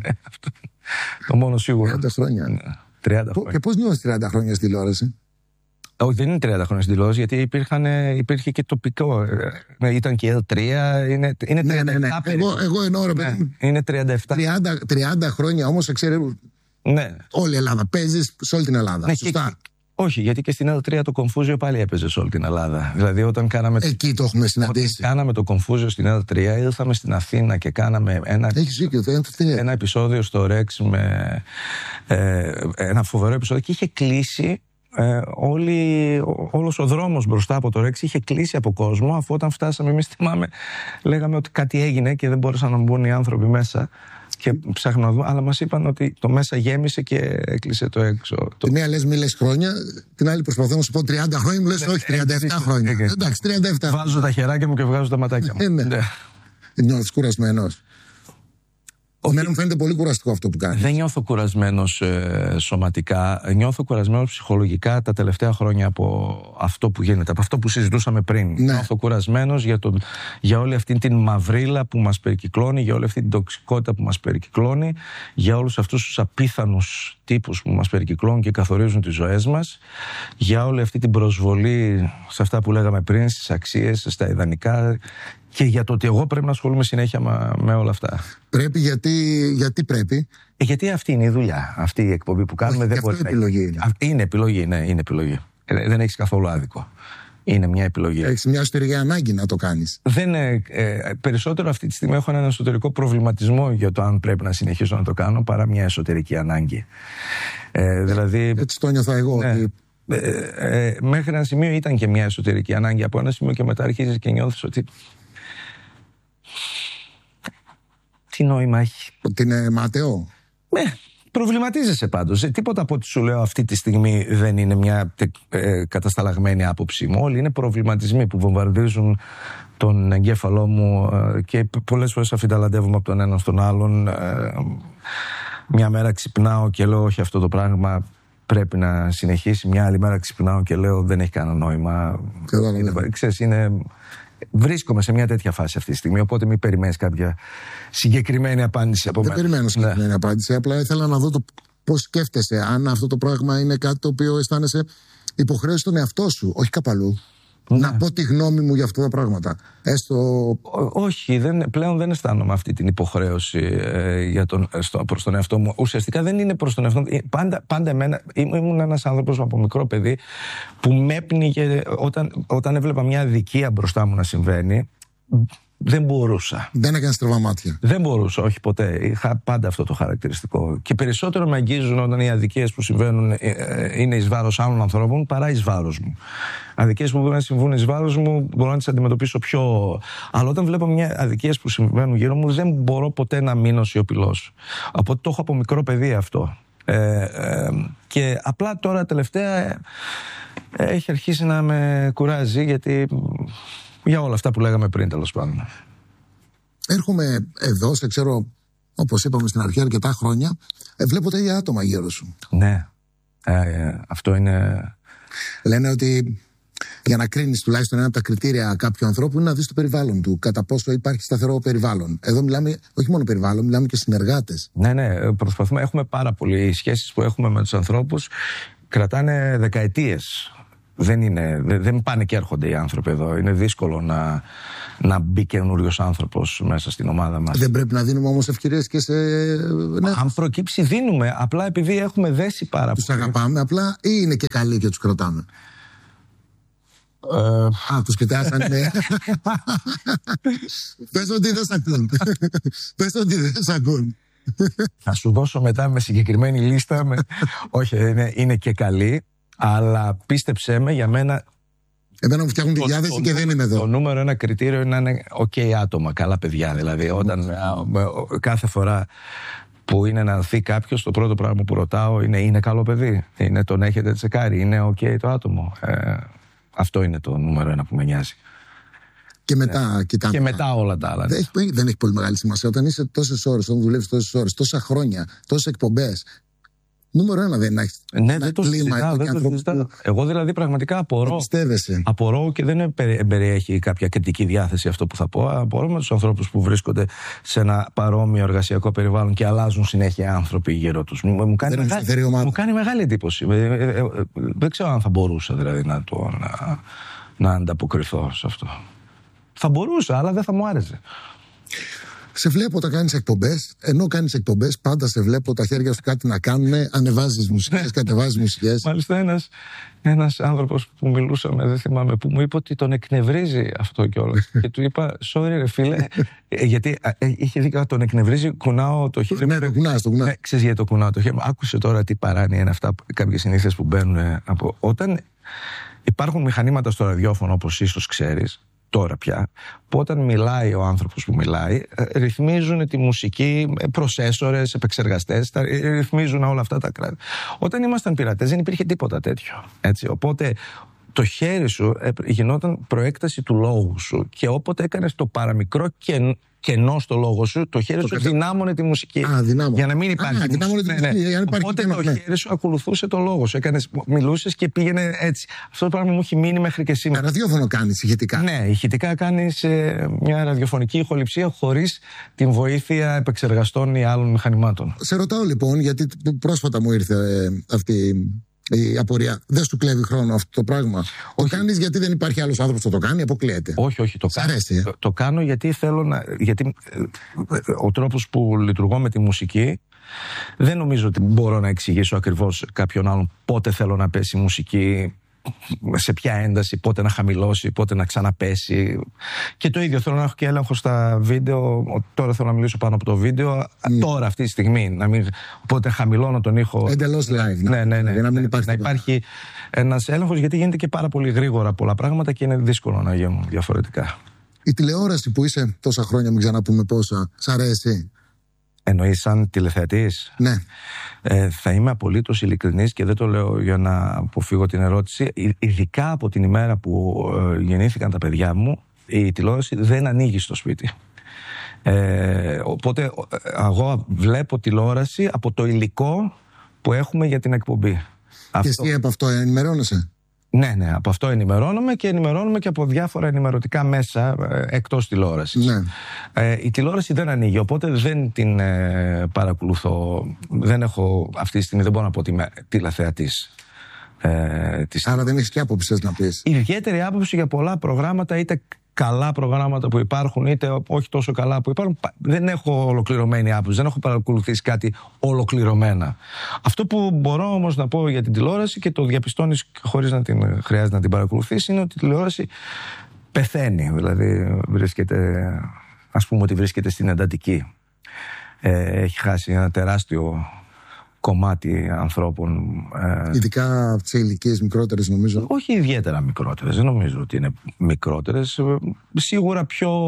Το μόνο σίγουρο. 30 χρόνια. 30 χρόνια. Και πώς νιώθεις 30 χρόνια στη τηλεόραση? Όχι, δεν είναι 30 χρόνια στη τηλεόραση, γιατί υπήρχε και τοπικό. Ήταν και L3. Είναι 37. Ναι. Εγώ εννοώ, ρε παιδί. Είναι 37. 30 χρόνια όμως, ξέρει. Ναι. Όλη η Ελλάδα. Παίζεις σε όλη την Ελλάδα. Ναι, σωστά. Όχι, γιατί και στην L3 το Κομφούζιο πάλι έπαιζε σε όλη την Ελλάδα. Δηλαδή, όταν κάναμε. Εκεί το έχουμε συναντήσει. Όταν κάναμε το Κομφούζιο στην L3, ήρθαμε στην Αθήνα και κάναμε ένα επεισόδιο στο Ρεξ με ένα φοβερό επεισόδιο και είχε κλείσει. Όλος ο δρόμος μπροστά από το Ρεξ είχε κλείσει από κόσμο, αφού όταν φτάσαμε εμείς θυμάμαι λέγαμε ότι κάτι έγινε και δεν μπορούσαν να μπουν οι άνθρωποι μέσα και ψάχνουμε να δούμε, αλλά μας είπαν ότι το μέσα γέμισε και έκλεισε το έξω. Τη μία λες μη λες χρόνια, την άλλη προσπαθώ να σου πω 30 χρόνια, μου λες όχι 37 χρόνια. Εντάξει, 37. Βάζω τα χεράκια μου και βγάζω τα ματάκια μου. Νιώθεις κουρασμένος? Εμένα μου φαίνεται πολύ κουραστικό αυτό που κάνεις. Δεν νιώθω κουρασμένος σωματικά. Νιώθω κουρασμένος ψυχολογικά τα τελευταία χρόνια από αυτό που γίνεται, από αυτό που συζητούσαμε πριν. Ναι. Νιώθω κουρασμένος για όλη αυτή την μαυρίλα που μας περικυκλώνει, για όλη αυτή την τοξικότητα που μας περικυκλώνει, για όλους αυτούς τους απίθανους τύπους που μας περικυκλώνουν και καθορίζουν τις ζωές μας, για όλη αυτή την προσβολή σε αυτά που λέγαμε πριν, στις αξίες, στα ιδανικά. Και για το ότι εγώ πρέπει να ασχολούμαι συνέχεια με όλα αυτά. Πρέπει, γιατί πρέπει? Γιατί αυτή είναι η δουλειά. Αυτή η εκπομπή που κάνουμε δεν μπορεί να είναι επιλογή. Είναι επιλογή, ναι, είναι επιλογή. Δεν έχεις καθόλου άδικο. Είναι μια επιλογή. Έχεις μια εσωτερική ανάγκη να το κάνεις. Περισσότερο αυτή τη στιγμή έχω έναν εσωτερικό προβληματισμό για το αν πρέπει να συνεχίσω να το κάνω παρά μια εσωτερική ανάγκη. Δηλαδή, έτσι το νιώθω εγώ. Ναι. Ότι... Μέχρι ένα σημείο ήταν και μια εσωτερική ανάγκη. Από ένα σημείο και μετά αρχίζεις και νιώθεις ότι. Τι νόημα έχει? Ότι είναι ματαιό. Ναι, προβληματίζεσαι πάντως. Τίποτα από ό,τι σου λέω αυτή τη στιγμή δεν είναι μια κατασταλαγμένη άποψή μου. Όλοι είναι προβληματισμοί που βομβαρδίζουν τον εγκέφαλό μου και πολλές φορές αφιταλαντεύομαι από τον έναν στον άλλον. Μια μέρα ξυπνάω και λέω όχι, αυτό το πράγμα πρέπει να συνεχίσει. Μια άλλη μέρα ξυπνάω και λέω δεν έχει κανένα νόημα. Ξέρεις, βρίσκομαι σε μια τέτοια φάση αυτή τη στιγμή, οπότε μην περιμένεις κάποια συγκεκριμένη απάντηση από μένα. Δεν περιμένω συγκεκριμένη απάντηση, απλά ήθελα να δω πώς σκέφτεσαι, αν αυτό το πράγμα είναι κάτι το οποίο αισθάνεσαι υποχρέωση στον εαυτό σου, όχι κάπου. Να πω τη γνώμη μου για αυτά τα πράγματα. Όχι, πλέον δεν αισθάνομαι αυτή την υποχρέωση προς τον εαυτό μου. Ουσιαστικά δεν είναι προς τον εαυτό μου. Πάντα εμένα, ήμουν ένας άνθρωπος από μικρό παιδί που με έπνιγε όταν έβλεπα μια αδικία μπροστά μου να συμβαίνει. Δεν μπορούσα. Δεν έκανε στραβά μάτια. Δεν μπορούσα, όχι ποτέ. Είχα πάντα αυτό το χαρακτηριστικό. Και περισσότερο με αγγίζουν όταν οι αδικίες που συμβαίνουν είναι εις βάρος άλλων ανθρώπων παρά εις βάρος μου. Αδικίες που μπορούν να συμβούν εις βάρος μου μπορώ να τις αντιμετωπίσω πιο. Αλλά όταν βλέπω μια αδικίες που συμβαίνουν γύρω μου, δεν μπορώ ποτέ να μείνω σιωπηλός. Οπότε το έχω από μικρό παιδί αυτό. Και απλά τώρα τελευταία έχει αρχίσει να με κουράζει, γιατί. Για όλα αυτά που λέγαμε πριν, τέλος πάντων. Έρχομαι εδώ, σε ξέρω, όπως είπαμε στην αρχή, αρκετά χρόνια. Βλέπω τα ίδια άτομα γύρω σου. Ναι. Αυτό είναι. Λένε ότι για να κρίνεις τουλάχιστον ένα από τα κριτήρια κάποιου ανθρώπου είναι να δεις το περιβάλλον του. Κατά πόσο υπάρχει σταθερό περιβάλλον. Εδώ μιλάμε όχι μόνο περιβάλλον, μιλάμε και συνεργάτες. Ναι. Προσπαθούμε. Έχουμε πάρα πολλοί. Οι σχέσεις που έχουμε με τους ανθρώπους κρατάνε δεκαετίες. Δεν πάνε και έρχονται οι άνθρωποι εδώ. Είναι δύσκολο να μπει καινούριος άνθρωπος μέσα στην ομάδα μας. Δεν πρέπει να δίνουμε όμως ευκαιρίες και σε. Ναι. Αν προκύψει, δίνουμε. Απλά επειδή έχουμε δέσει πάρα πολύ. Τους αγαπάμε απλά, ή είναι και καλοί και τους κρατάμε. Τους κοιτάς αν είναι. Πες ότι δεν σ' ακούν. Πες ότι δεν σ' ακούν. Θα σου δώσω μετά με συγκεκριμένη λίστα. Όχι, είναι και καλοί. Αλλά πίστεψέ με, για μένα. Εμένα μου φτιάχνουν τη διάθεση και δεν είμαι εδώ. Το νούμερο ένα κριτήριο είναι να είναι άτομα, καλά παιδιά. Δηλαδή, όταν κάθε φορά που είναι να έρθει κάποιος, το πρώτο πράγμα που ρωτάω είναι καλό παιδί. Τον έχετε τσεκάρει, είναι το άτομο. Αυτό είναι το νούμερο ένα που με νοιάζει. Και μετά κοιτάμε. Και μετά όλα τα άλλα. Δεν έχει πολύ μεγάλη σημασία. Όταν είσαι τόσες ώρες, όταν δουλεύεις τόσες ώρες, τόσα χρόνια, τόσες εκπομπές. Νούμερο ένα δεν έχει. Ναι, δεν το συζητάω. Εγώ δηλαδή πραγματικά απορώ και δεν περιέχει κάποια κριτική διάθεση αυτό που θα πω. Απορώ με τους ανθρώπους που βρίσκονται σε ένα παρόμοιο εργασιακό περιβάλλον και αλλάζουν συνέχεια άνθρωποι γύρω τους. Μου κάνει μεγάλη εντύπωση. Δεν ξέρω αν θα μπορούσα δηλαδή να ανταποκριθώ σε αυτό. Θα μπορούσα, αλλά δεν θα μου άρεσε. Σε βλέπω όταν κάνεις εκπομπές, ενώ κάνεις εκπομπές, πάντα σε βλέπω τα χέρια σου κάτι να κάνουν, ανεβάζεις μουσικές, κατεβάζεις μουσικές. Μάλιστα ένας άνθρωπος που μιλούσαμε, δεν θυμάμαι, που μου είπε ότι τον εκνευρίζει αυτό κιόλας. Και του είπα, sorry ρε φίλε, γιατί είχε δίκιο, τον εκνευρίζει, κουνάω το χέρι. Ναι, το κουνάς. Ξέρεις γιατί το κουνάω το χέρι. Άκουσε τώρα τι παράνοια είναι αυτά, κάποιες συνήθειες που μπαίνουν από. Όταν υπάρχουν μηχανήματα στο ραδιόφωνο, όπως ίσως ξέρεις, τώρα πια, που όταν μιλάει ο άνθρωπος που μιλάει, ρυθμίζουν τη μουσική, προσέσορες, επεξεργαστές, ρυθμίζουν όλα αυτά τα κράτη. Όταν ήμασταν πειρατές δεν υπήρχε τίποτα τέτοιο. Έτσι. Οπότε το χέρι σου γινόταν προέκταση του λόγου σου και όποτε έκανες το παραμικρό κενό στο λόγο σου, το χέρι σου δυνάμωνε τη μουσική. Για να μην υπάρχει. Οπότε το χέρι σου ακολουθούσε το λόγο σου. Μιλούσες και πήγαινε έτσι. Αυτό το πράγμα μου έχει μείνει μέχρι και σήμερα. Ραδιόφωνο κάνεις ηχητικά. Ναι, ηχητικά κάνεις μια ραδιοφωνική ηχοληψία χωρίς την βοήθεια επεξεργαστών ή άλλων μηχανημάτων. Σε ρωτάω λοιπόν, γιατί πρόσφατα μου ήρθε αυτή η απορία. Δεν σου κλέβει χρόνο αυτό το πράγμα? Το κάνεις γιατί δεν υπάρχει άλλος άνθρωπος που το κάνει, αποκλείεται? Όχι. Το κάνω γιατί θέλω να. Γιατί ο τρόπος που λειτουργώ με τη μουσική, δεν νομίζω ότι μπορώ να εξηγήσω ακριβώς κάποιον άλλον πότε θέλω να πέσει η μουσική, σε ποια ένταση, πότε να χαμηλώσει, πότε να ξαναπέσει. Και το ίδιο θέλω να έχω και έλεγχο στα βίντεο. Τώρα θέλω να μιλήσω πάνω από το βίντεο. Τώρα, αυτή τη στιγμή. Οπότε χαμηλώνω τον ήχο. Εντελώς live. Ναι. Να μην υπάρχει ένας έλεγχος, γιατί γίνεται και πάρα πολύ γρήγορα πολλά πράγματα και είναι δύσκολο να γίνουν διαφορετικά. Η τηλεόραση που είσαι τόσα χρόνια, μην ξαναπούμε πόσα, σ' αρέσει? Εννοείς σαν τηλεθεατής? Ναι. Θα είμαι απολύτως ειλικρινής και δεν το λέω για να αποφύγω την ερώτηση. Ειδικά από την ημέρα που γεννήθηκαν τα παιδιά μου, η τηλεόραση δεν ανοίγει στο σπίτι. Οπότε εγώ βλέπω τηλεόραση από το υλικό που έχουμε για την εκπομπή. Και εσύ από αυτό ενημερώνεσαι? Ναι, από αυτό ενημερώνομαι και από διάφορα ενημερωτικά μέσα εκτός τηλεόρασης. Ναι. Η τηλεόραση δεν ανοίγει, οπότε δεν την παρακολουθώ. Δεν έχω, αυτή τη στιγμή δεν μπορώ να πω ότι είμαι τηλεθεατής. Άρα δεν έχεις και άποψη να πεις? Ιδιαίτερη άποψη για πολλά προγράμματα, είτε καλά προγράμματα που υπάρχουν, είτε όχι τόσο καλά που υπάρχουν. Δεν έχω ολοκληρωμένη άποψη, δεν έχω παρακολουθήσει κάτι ολοκληρωμένα. Αυτό που μπορώ όμως να πω για την τηλεόραση, και το διαπιστώνεις χωρίς να χρειάζεται να την παρακολουθείς, είναι ότι η τηλεόραση πεθαίνει. Δηλαδή ας πούμε ότι βρίσκεται στην εντατική. Έχει χάσει ένα τεράστιο κομμάτι ανθρώπων. Ειδικά από τις ηλικίες μικρότερες, νομίζω. Όχι ιδιαίτερα μικρότερες, δεν νομίζω ότι είναι μικρότερες. Σίγουρα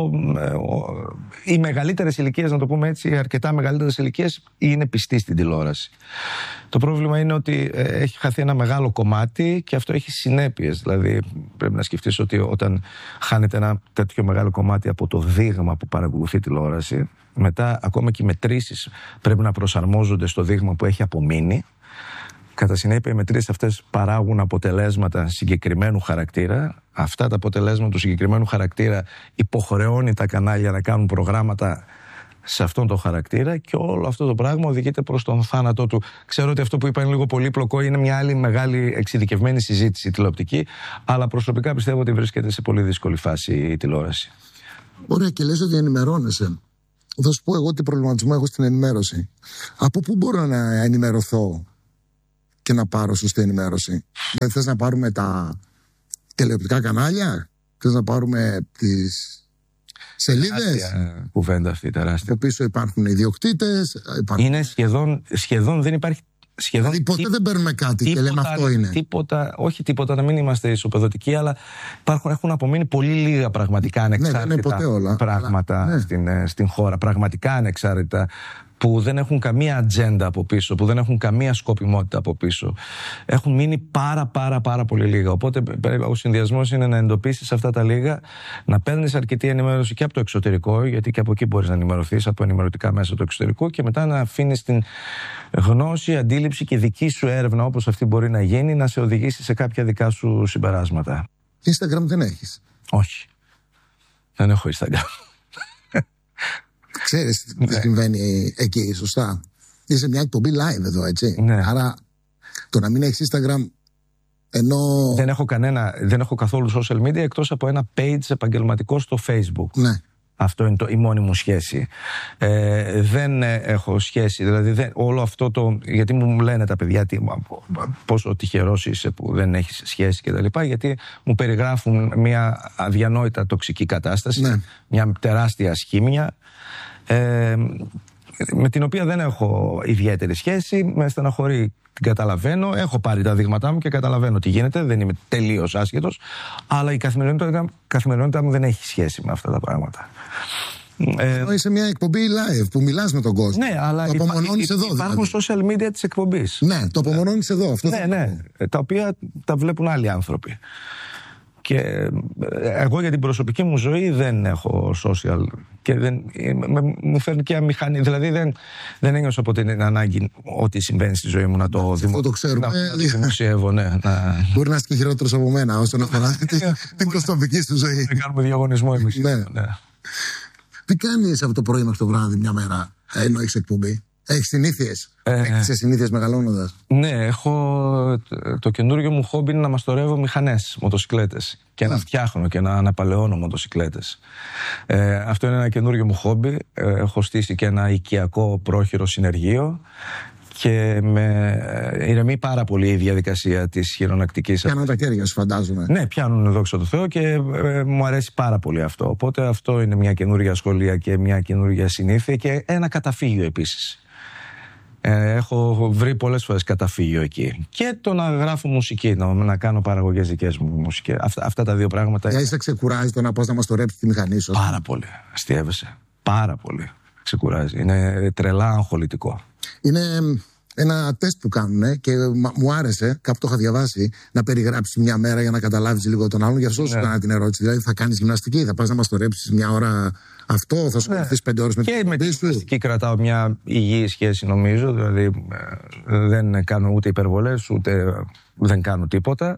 οι μεγαλύτερες ηλικίες, να το πούμε έτσι, αρκετά μεγαλύτερες ηλικίες, είναι πιστοί στην τηλεόραση. Το πρόβλημα είναι ότι έχει χαθεί ένα μεγάλο κομμάτι και αυτό έχει συνέπειες. Δηλαδή πρέπει να σκεφτείς ότι όταν χάνεται ένα τέτοιο μεγάλο κομμάτι από το δείγμα που παρακολουθεί τηλεόραση, μετά ακόμα και οι μετρήσεις πρέπει να προσαρμόζονται στο δείγμα που έχει απομείνει. Κατά συνέπεια, οι μετρήσεις αυτές παράγουν αποτελέσματα συγκεκριμένου χαρακτήρα. Αυτά τα αποτελέσματα του συγκεκριμένου χαρακτήρα υποχρεώνει τα κανάλια να κάνουν προγράμματα σε αυτόν τον χαρακτήρα, και όλο αυτό το πράγμα οδηγείται προς τον θάνατό του. Ξέρω ότι αυτό που είπα είναι λίγο πολύπλοκο, είναι μια άλλη μεγάλη εξειδικευμένη συζήτηση τηλεοπτική, αλλά προσωπικά πιστεύω ότι βρίσκεται σε πολύ δύσκολη φάση η τηλεόραση. Ωραία, και λες ότι ενημερώνεσαι. Θα σου πω εγώ τι προβληματισμό έχω στην ενημέρωση. Από πού μπορώ να ενημερωθώ και να πάρω σωστή ενημέρωση? Δηλαδή, θες να πάρουμε τα τηλεοπτικά κανάλια? Θες να πάρουμε τις σελίδες? Τεράστια κουβέντα αυτή, τεράστια. Από πίσω υπάρχουν ιδιοκτήτες. Είναι σχεδόν δεν υπάρχει. Δηλαδή ποτέ δεν παίρνουμε κάτι και λέμε αυτό είναι. Όχι τίποτα, να μην είμαστε ισοπεδωτικοί, αλλά έχουν απομείνει πολύ λίγα πραγματικά ανεξάρτητα πράγματα στην χώρα. Πραγματικά ανεξάρτητα, που δεν έχουν καμία ατζέντα από πίσω, που δεν έχουν καμία σκοπιμότητα από πίσω. Έχουν μείνει πάρα πολύ λίγα. Οπότε ο συνδυασμός είναι να εντοπίσεις αυτά τα λίγα, να παίρνεις αρκετή ενημέρωση και από το εξωτερικό, γιατί και από εκεί μπορείς να ενημερωθείς, από ενημερωτικά μέσα του εξωτερικού, και μετά να αφήνεις την γνώση, αντίληψη και δική σου έρευνα, όπως αυτή μπορεί να γίνει, να σε οδηγήσει σε κάποια δικά σου συμπεράσματα. Instagram δεν έχεις? Όχι. Δεν έχω Instagram. Ξέρεις τι συμβαίνει εκεί, σωστά? Είσαι μια εκπομπή live εδώ, έτσι. Ναι. Άρα το να μην έχεις Instagram, ενώ... Δεν έχω καθόλου social media εκτός από ένα page επαγγελματικό στο Facebook. Ναι. Αυτό είναι η μόνη μου σχέση. Δεν έχω σχέση, δηλαδή όλο αυτό γιατί μου λένε τα παιδιά πόσο τυχερός είσαι που δεν έχεις σχέση κτλ. Γιατί μου περιγράφουν μια αδιανόητα τοξική κατάσταση, ναι, μια τεράστια ασχήμια, με την οποία δεν έχω ιδιαίτερη σχέση. Με στεναχωρεί, την καταλαβαίνω, έχω πάρει τα δείγματά μου και καταλαβαίνω τι γίνεται, δεν είμαι τελείως άσχετος, αλλά η καθημερινότητά μου δεν έχει σχέση με αυτά τα πράγματα. Είσαι μια εκπομπή live που μιλάς με τον κόσμο. Ναι, αλλά υπάρχουν social media της εκπομπής. Ναι, το απομονώνεις εδώ. Αυτό ναι, τα οποία τα βλέπουν άλλοι άνθρωποι. Και εγώ για την προσωπική μου ζωή δεν έχω social και μου φέρνει και αμηχανή. Δηλαδή δεν ένιωσα από την ανάγκη ό,τι συμβαίνει στη ζωή μου να το δημοσιεύω. Ναι, μπορεί να είσαι και χειρότερος από μένα όσον αφορά την προσωπική σου ζωή. Δεν κάνουμε διαγωνισμό εμείς. Ναι. Τι κάνεις από το πρωί μέχρι το βράδυ μια μέρα ενώ έχεις εκπομπή? Έχεις συνήθειες? Έχεις συνήθειες μεγαλώνοντας? Ναι, έχω το καινούργιο μου χόμπι είναι να μαστορεύω μηχανές, μοτοσικλέτες, και να φτιάχνω και να αναπαλαιώνω μοτοσικλέτες. Αυτό είναι ένα καινούργιο μου χόμπι. Έχω στήσει και ένα οικιακό πρόχειρο συνεργείο και με ηρεμεί πάρα πολύ η διαδικασία της χειρονακτικής. Πιάνουν τα χέρια σου, φαντάζομαι. Ναι, πιάνουν, δόξα τω Θεώ, και μου αρέσει πάρα πολύ αυτό. Οπότε αυτό είναι μια καινούργια ασχολία και μια καινούργια συνήθεια, και ένα καταφύγιο επίσης. Έχω βρει πολλές φορές καταφύγιο εκεί. Και το να γράφω μουσική, να κάνω παραγωγές δικές μου μουσικές. Αυτά τα δύο πράγματα. Είσαι ξεκουράζει το να πας να μαστορέψεις τη μηχανή σου? Πάρα πολύ. Αστείευεσαι. Πάρα πολύ. Ξεκουράζει. Είναι τρελά αγχολητικό. Είναι ένα τεστ που κάνουν και μου άρεσε, κάπου το είχα διαβάσει, να περιγράψεις μια μέρα για να καταλάβεις λίγο τον άλλον. Γι' αυτό σου έκανα την ερώτηση. Δηλαδή, θα κάνεις γυμναστική, θα πας να μαστορέψεις μια ώρα αυτό, θα σου κρατήσεις 5 ώρες με την και με τη γυμναστική κρατάω μια υγιή σχέση, νομίζω. Δηλαδή, δεν κάνω ούτε υπερβολές, ούτε δεν κάνω τίποτα.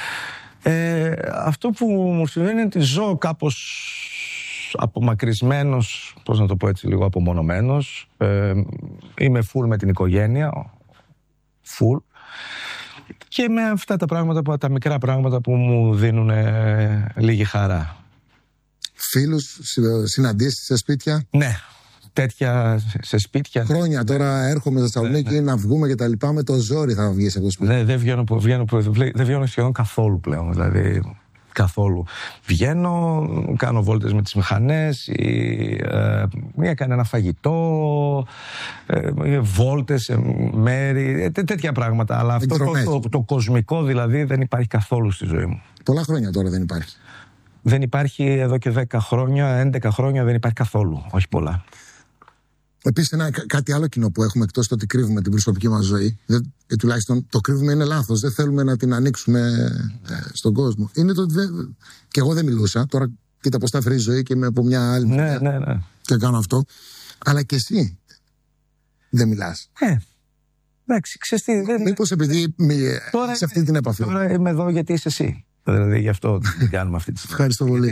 Αυτό που μου συμβαίνει είναι ότι ζω κάπως απομακρυσμένος, πώς να το πω έτσι, λίγο απομονωμένος. Είμαι full με την οικογένεια, full. Και με αυτά τα πράγματα, τα μικρά πράγματα που μου δίνουν λίγη χαρά. Φίλους, συναντήσεις σε σπίτια? Ναι, τέτοια σε σπίτια. Χρόνια τώρα έρχομαι στη Θεσσαλονίκη να βγούμε και τα λοιπά, με το ζόρι θα βγεις από το σπίτι. Δεν βγαίνω σχεδόν καθόλου πλέον, δηλαδή καθόλου. Βγαίνω, κάνω βόλτες με τις μηχανές ή έκανε ένα φαγητό, βόλτες σε μέρη, τέτοια πράγματα. Αλλά αυτό το κοσμικό δηλαδή δεν υπάρχει καθόλου στη ζωή μου. Πολλά χρόνια τώρα δεν υπάρχει. Δεν υπάρχει εδώ και 10 χρόνια, 11 χρόνια δεν υπάρχει καθόλου, όχι πολλά. Επίσης, κάτι άλλο κοινό που έχουμε, εκτός το ότι κρύβουμε την προσωπική μας ζωή, τουλάχιστον το κρύβουμε είναι λάθος, δεν θέλουμε να την ανοίξουμε στον κόσμο. Είναι το ότι και εγώ δεν μιλούσα, τώρα κοίτα πώς τα φέρει η ζωή και είμαι από μια άλλη. Ναι. Και κάνω αυτό. Αλλά και εσύ δεν μιλάς. Εντάξει, ξέρεις τι. Μήπως επειδή τώρα, σε αυτή την επαφή. Τώρα είμαι εδώ γιατί είσαι εσύ. Δηλαδή γι' αυτό την κάνουμε αυτή τη στιγμή. Ευχαριστώ πολύ.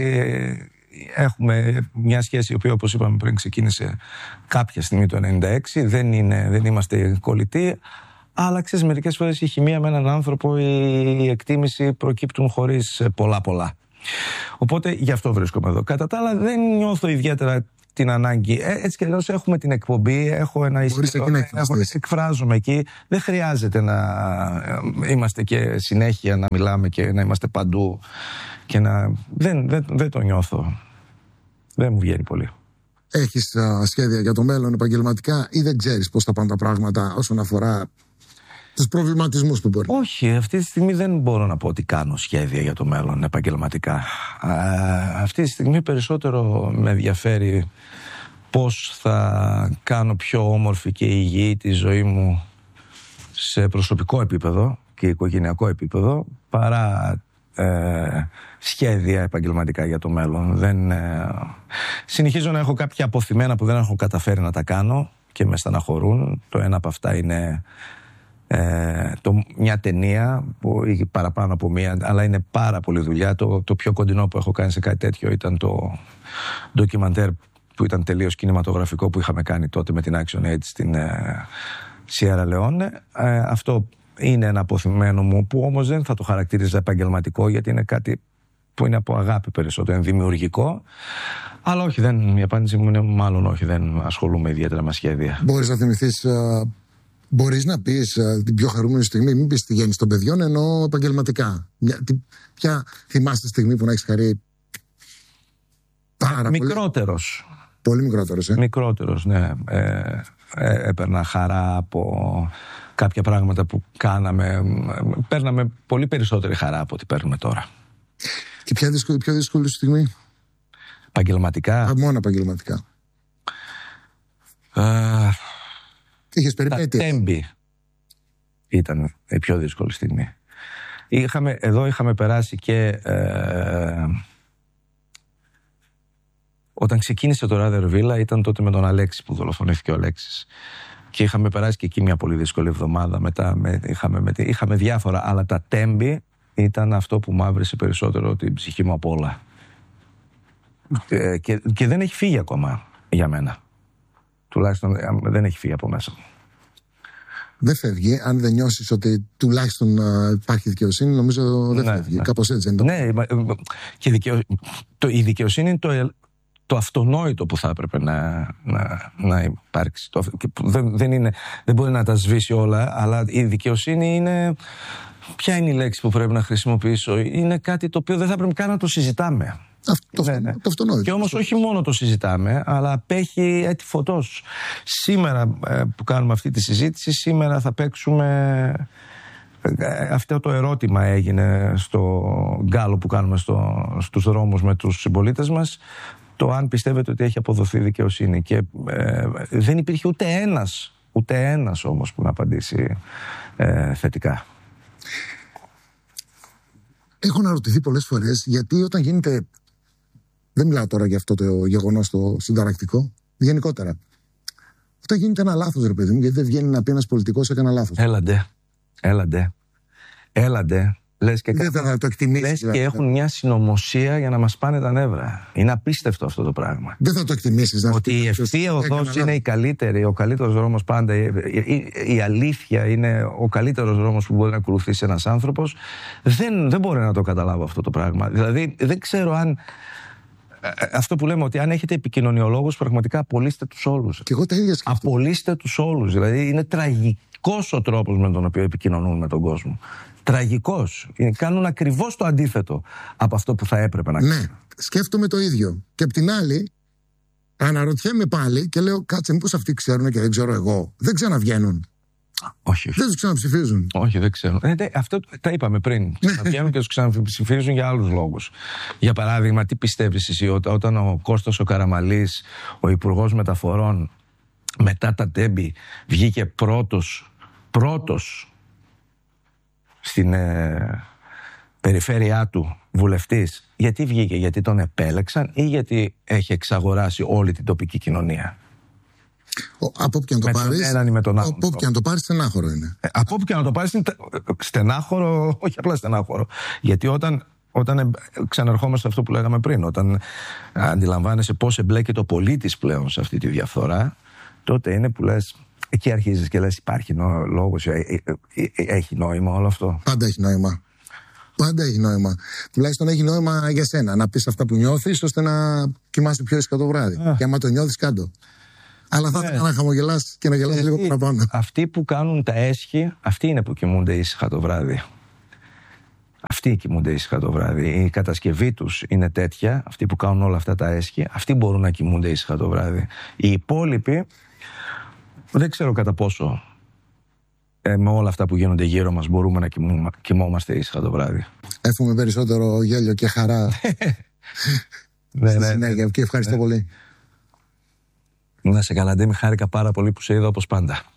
Έχουμε μια σχέση η οποία, όπως είπαμε πριν, ξεκίνησε κάποια στιγμή το 1996. Δεν είμαστε κολλητοί. Αλλά ξέρεις, μερικές φορές η χημεία με έναν άνθρωπο, η εκτίμηση προκύπτουν χωρίς πολλά. Οπότε γι' αυτό βρίσκομαι εδώ. Κατά τα άλλα, δεν νιώθω ιδιαίτερα την ανάγκη. Έτσι κι αλλιώς έχουμε την εκπομπή, έχω ένα ισχυρό. Εκφράζομαι εκεί. Δεν χρειάζεται να είμαστε και συνέχεια να μιλάμε και να είμαστε παντού. Και δεν το νιώθω. Δεν μου βγαίνει πολύ. Έχεις σχέδια για το μέλλον επαγγελματικά ή δεν ξέρεις πώς θα πάνε τα πράγματα όσον αφορά τους προβληματισμούς που μπορεί? Όχι, αυτή τη στιγμή δεν μπορώ να πω ότι κάνω σχέδια για το μέλλον επαγγελματικά. Αυτή τη στιγμή περισσότερο με ενδιαφέρει πώς θα κάνω πιο όμορφη και υγιή τη ζωή μου σε προσωπικό επίπεδο και οικογενειακό επίπεδο, παρά σχέδια επαγγελματικά για το μέλλον. Συνεχίζω να έχω κάποια αποθυμένα που δεν έχω καταφέρει να τα κάνω και με στεναχωρούν. Το ένα από αυτά είναι μια ταινία που παραπάνω από μία, αλλά είναι πάρα πολύ δουλειά. Το πιο κοντινό που έχω κάνει σε κάτι τέτοιο ήταν το ντοκιμαντέρ που ήταν τελείως κινηματογραφικό που είχαμε κάνει τότε με την Action Aid στην Σιέρα Λεόνε. Αυτό είναι ένα αποθυμένο μου που όμως δεν θα το χαρακτήριζα επαγγελματικό, γιατί είναι κάτι που είναι από αγάπη περισσότερο, είναι δημιουργικό. Αλλά όχι, η απάντηση μου είναι μάλλον όχι, δεν ασχολούμαι ιδιαίτερα με σχέδια. Μπορείς να θυμηθείς, μπορείς να πεις την πιο χαρούμενη στιγμή, μην πεις τη γέννηση των παιδιών, ενώ επαγγελματικά. Ποια θυμάστε στιγμή που να έχεις χαρεί πάρα μικρότερος. Πολύ μικρότερος, Μικρότερος, ναι. Έπαιρνα χαρά από κάποια πράγματα που κάναμε. Παίρναμε πολύ περισσότερη χαρά από ό,τι παίρνουμε τώρα. Και ποια δύσκολη στιγμή? Επαγγελματικά. Μόνο επαγγελματικά. Είχες περιπέτειες? Τα Τέμπη ήταν η πιο δύσκολη στιγμή. Εδώ είχαμε περάσει και όταν ξεκίνησε το Ράδερ Βίλα, ήταν τότε με τον Αλέξη που δολοφονήθηκε ο Αλέξης. Και είχαμε περάσει και εκεί μια πολύ δύσκολη εβδομάδα. Μετά είχαμε διάφορα, αλλά τα Τέμπη ήταν αυτό που μαύρισε περισσότερο την ψυχή μου από όλα. Και δεν έχει φύγει ακόμα για μένα. Τουλάχιστον δεν έχει φύγει από μέσα μου. Δεν φεύγει, αν δεν νιώσεις ότι τουλάχιστον υπάρχει δικαιοσύνη, νομίζω δεν φεύγει. Κάπως έτσι δεν είναι. Ναι, και η δικαιοσύνη είναι το αυτονόητο που θα έπρεπε να υπάρξει. Δεν μπορεί να τα σβήσει όλα, αλλά η δικαιοσύνη είναι... Ποια είναι η λέξη που πρέπει να χρησιμοποιήσω? Είναι κάτι το οποίο δεν θα έπρεπε καν να το συζητάμε. Το αυτονόητο. Και όμως όχι μόνο το συζητάμε, αλλά απέχει έτη φωτός. Σήμερα που κάνουμε αυτή τη συζήτηση, σήμερα θα παίξουμε... Αυτό το ερώτημα έγινε στο γκάλο που κάνουμε στους δρόμους με τους συμπολίτες μας, το αν πιστεύετε ότι έχει αποδοθεί δικαιοσύνη. Και δεν υπήρχε ούτε ένας όμως που να απαντήσει θετικά. Έχω αναρωτηθεί πολλές φορές γιατί όταν γίνεται... Δεν μιλάω τώρα για αυτό το γεγονός το συνταρακτικό, γενικότερα. Όταν γίνεται ένα λάθος, ρε παιδί μου, γιατί δεν βγαίνει να πει ένας πολιτικός έκανα λάθος. Έλαντε. έλαντε. Λες και, δεν θα το εκτιμήσεις. Λες και έχουν μια συνωμοσία για να μας πάνε τα νεύρα. Είναι απίστευτο αυτό το πράγμα. Δεν θα το εκτιμήσεις. Ότι η ευθεία οδός είναι η καλύτερη, ο καλύτερος δρόμος πάντα. Η αλήθεια είναι ο καλύτερος δρόμος που μπορεί να ακολουθήσει ένας άνθρωπος. Δεν μπορεί να το καταλάβω αυτό το πράγμα. Δηλαδή δεν ξέρω αν... Αυτό που λέμε, ότι αν έχετε επικοινωνιολόγους, πραγματικά απολύστε τους όλους. Και εγώ τα ίδια σκέφτομαι. Απολύστε τους όλους. Δηλαδή είναι τραγικός ο τρόπος με τον οποίο επικοινωνούν με τον κόσμο. Τραγικός. Κάνουν ακριβώς το αντίθετο από αυτό που θα έπρεπε να κάνουν. Ναι, σκέφτομαι το ίδιο. Και απ' την άλλη, αναρωτιέμαι πάλι και λέω, κάτσε, μήπως αυτοί ξέρουν και δεν ξέρω εγώ. Δεν ξαναβγαίνουν. Όχι. Δεν τους ξαναψηφίζουν. Όχι, δεν ξέρω. Αυτό τα είπαμε πριν. Ξαναβγαίνουν και τους ξαναψηφίζουν για άλλους λόγους. Για παράδειγμα, τι πιστεύεις εσύ όταν ο Κώστας ο Καραμαλής, ο Υπουργός Μεταφορών, μετά τα Τέμπη, βγήκε πρώτος στην περιφέρειά του βουλευτής, γιατί βγήκε? Γιατί τον επέλεξαν ή γιατί έχει εξαγοράσει όλη την τοπική κοινωνία? Από όπου και να το πάρεις, από όπου και να το πάρεις, στενάχωρο είναι. Από όπου και να το πάρεις, στενάχωρο, όχι απλά στενάχωρο. Γιατί όταν ξαναρχόμαστε σε αυτό που λέγαμε πριν, όταν αντιλαμβάνεσαι πώς εμπλέκεται ο πολίτης πλέον σε αυτή τη διαφθορά, τότε είναι που λες, εκεί αρχίζεις και λες, υπάρχει λόγος, έχει νόημα όλο αυτό? Πάντα έχει νόημα. Πάντα έχει νόημα. Τουλάχιστον έχει νόημα για σένα. Να πεις αυτά που νιώθεις, ώστε να κοιμάσαι πιο ήσυχα το βράδυ. Και άμα το νιώθεις, κάντο. Αλλά θα ήθελα να χαμογελάς και να γελάς λίγο παραπάνω. Αυτοί που κάνουν τα έσχη, αυτοί είναι που κοιμούνται ήσυχα το βράδυ. Αυτοί κοιμούνται ήσυχα το βράδυ. Η κατασκευή τους είναι τέτοια, αυτοί που κάνουν όλα αυτά τα έσχη, αυτοί μπορούν να κοιμούνται ήσυχα το βράδυ. Οι υπόλοιποι, δεν ξέρω κατά πόσο με όλα αυτά που γίνονται γύρω μας μπορούμε να κοιμόμαστε ήσυχα το βράδυ. Εύχομαι περισσότερο γέλιο και χαρά. Ναι. Και ευχαριστώ πολύ. Να σε καλά, Ντέμι, χάρηκα πάρα πολύ που σε είδα όπως πάντα.